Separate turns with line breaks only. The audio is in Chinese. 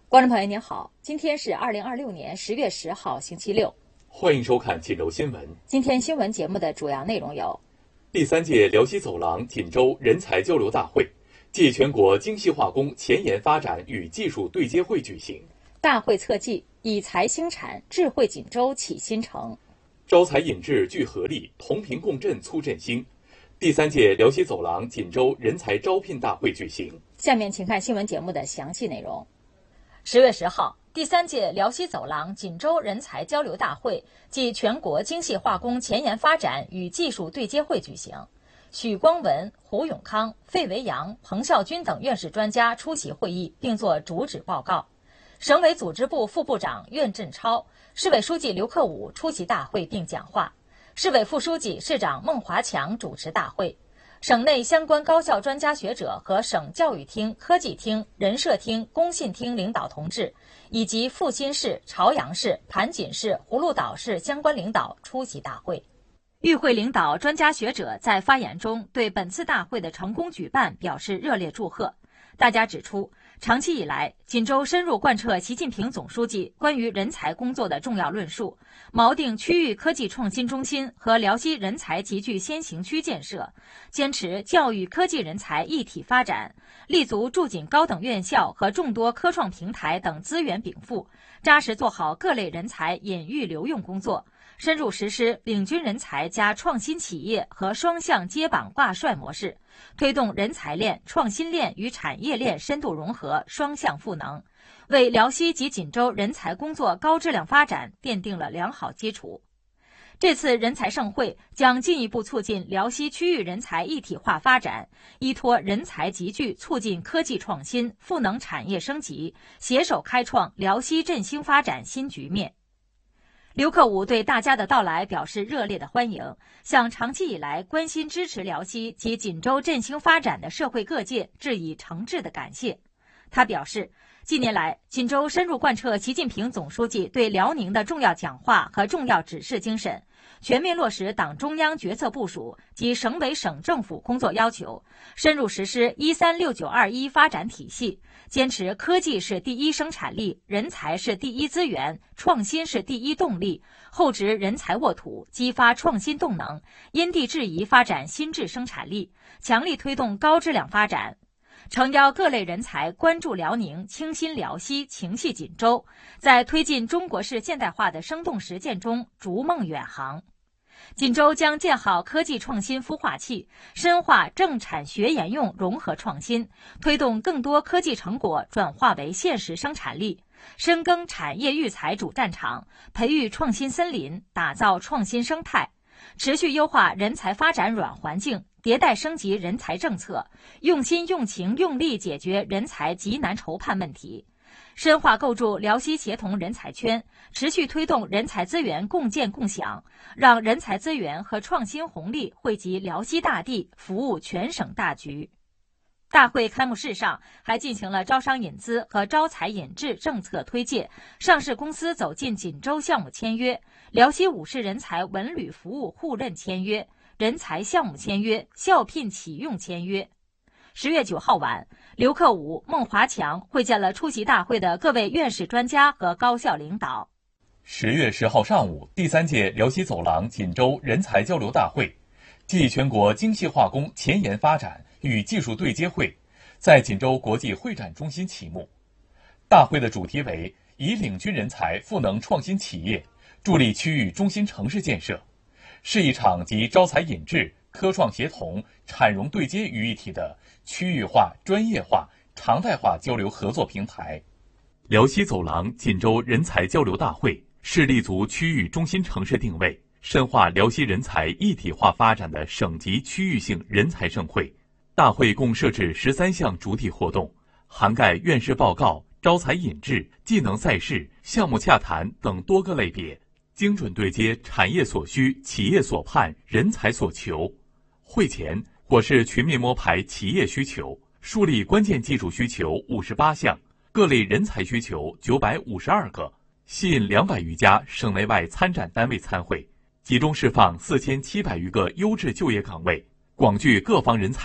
观众朋友您好，今天是2026年10月10号星期六，
欢迎收看锦州新闻。
今天新闻节目的主要内容有：
第3届辽西走廊锦州人才交流大会暨全国精细化工前沿发展与技术对接会举行。
大会侧记以才兴产，智慧锦州启新城。
招才引智聚合力，同频共振促振兴。第3届辽西走廊锦州人才招聘大会举行。
下面请看新闻节目的详细内容。10月10号，第3届辽西走廊锦州人才交流大会暨全国精细化工前沿发展与技术对接会举行。许光文、胡永康、费维扬、彭孝军等院士专家出席会议并作主旨报告。省委组织部副部长苑振超、市委书记刘克武出席大会并讲话，市委副书记、市长孟华强主持大会。省内相关高校专家学者和省教育厅、科技厅、人社厅、工信厅领导同志，以及阜新市、朝阳市、盘锦市、葫芦岛市相关领导出席大会。与会领导、专家学者在发言中对本次大会的成功举办表示热烈祝贺。大家指出，长期以来，锦州深入贯彻习近平总书记关于人才工作的重要论述，锚定区域科技创新中心和辽西人才集聚先行区建设，坚持教育科技人才一体发展，立足筑紧高等院校和众多科创平台等资源禀赋，扎实做好各类人才引育留用工作，深入实施领军人才加创新企业和双向接榜挂帅模式，推动人才链、创新链与产业链深度融合、双向赋能，为辽西及锦州人才工作高质量发展奠定了良好基础。这次人才盛会将进一步促进辽西区域人才一体化发展，依托人才集聚，促进科技创新，赋能产业升级，携手开创辽西振兴发展新局面。刘克武对大家的到来表示热烈的欢迎，向长期以来关心支持辽西及锦州振兴发展的社会各界致以诚挚的感谢。他表示，近年来，锦州深入贯彻习近平总书记对辽宁的重要讲话和重要指示精神，全面落实党中央决策部署及省委省政府工作要求，深入实施136921发展体系，坚持科技是第一生产力，人才是第一资源，创新是第一动力，厚植人才沃土，激发创新动能，因地制宜发展新质生产力，强力推动高质量发展。诚邀各类人才关注辽宁，倾心辽西，情系锦州，在推进中国式现代化的生动实践中逐梦远航。锦州将建好科技创新孵化器，深化政产学研用融合创新，推动更多科技成果转化为现实生产力，深耕产业育才主战场，培育创新森林，打造创新生态，持续优化人才发展软环境，迭代升级人才政策，用心用情用力解决人才急难愁盼问题，深化构筑辽西协同人才圈，持续推动人才资源共建共享，让人才资源和创新红利惠及辽西大地，服务全省大局。大会开幕式上还进行了招商引资和招才引智政策推介、上市公司走进锦州项目签约、辽西5市人才文旅服务互认签约、人才项目签约、校聘启用签约。10月9号晚，刘克武、孟华强会见了出席大会的各位院士专家和高校领导。
10月10号上午，第3届辽西走廊锦州人才交流大会暨全国精细化工前沿发展与技术对接会在锦州国际会展中心启幕。大会的主题为以领军人才赋能创新企业，助力区域中心城市建设，是一场集招才引智、科创协同、产融对接于一体的区域化、专业化、常态化交流合作平台。辽西走廊锦州人才交流大会是立足区域中心城市定位，深化辽西人才一体化发展的省级区域性人才盛会。大会共设置13项主体活动，涵盖院士报告、招才引智、技能赛事、项目洽谈等多个类别，精准对接产业所需、企业所盼、人才所求。会前，我市全面摸排企业需求，树立关键技术需求58项，各类人才需求952个，吸引200余家省内外参展单位参会，集中释放4700余个优质就业岗位，广聚各方人才。